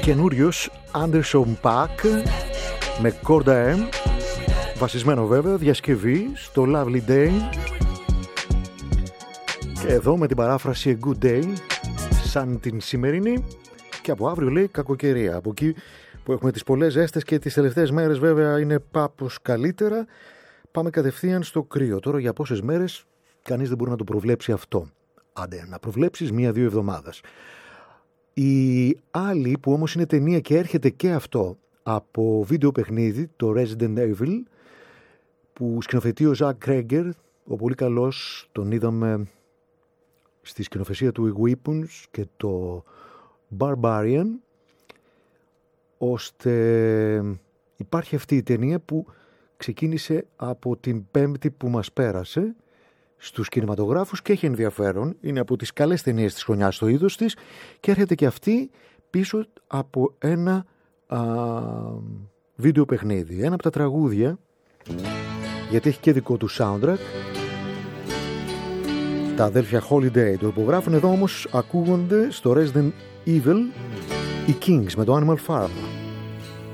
καινούριος Anderson .Paak με Corda M, βασισμένο βέβαια, διασκευή στο Lovely Day, και εδώ με την παράφραση A Good Day σαν την σημερινή, και από αύριο λέει κακοκαιρία. Από εκεί που έχουμε τις πολλές ζέστες και τις τελευταίες μέρες βέβαια είναι πάπως καλύτερα, πάμε κατευθείαν στο κρύο. Τώρα για πόσες μέρες κανείς δεν μπορεί να το προβλέψει αυτό. Άντε να προβλέψεις 1-2 εβδομάδες. Η άλλη που όμως είναι ταινία και έρχεται και αυτό από βίντεο παιχνίδι, το Resident Evil, που σκηνοθετεί ο Zack Cregger, ο πολύ καλός, τον είδαμε στη σκηνοθεσία του Weapons και το Barbarian, ώστε υπάρχει αυτή η ταινία που ξεκίνησε από την Πέμπτη που μας πέρασε στους κινηματογράφους και έχει ενδιαφέρον. Είναι από τις καλές ταινίες της χρονιάς στο είδος της και έρχεται και αυτή πίσω από ένα βίντεο παιχνίδι. Ένα από τα τραγούδια, γιατί έχει και δικό του soundtrack, τα αδέλφια Holiday το υπογράφουν. Εδώ όμως ακούγονται στο Resident Evil οι Kings με το Animal Farm.